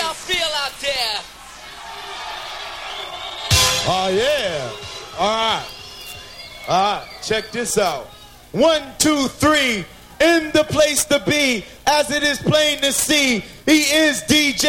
y'all feel out there? Oh, yeah. All right. Check this out. 1, 2, 3. In the place to be, as it is plain to see, he is DJ.